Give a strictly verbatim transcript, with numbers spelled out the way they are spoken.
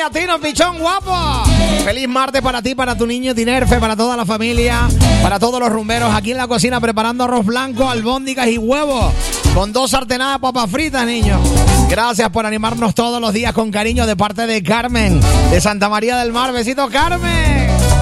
a ti, no, pichón guapo. Feliz martes para ti, para tu niño Tinerfe, para toda la familia, para todos los rumberos aquí en la cocina preparando arroz blanco, albóndigas y huevos con dos sartenadas de papas fritas, niños. Gracias por animarnos todos los días con cariño de parte de Carmen de Santa María del Mar. Besito, Carmen.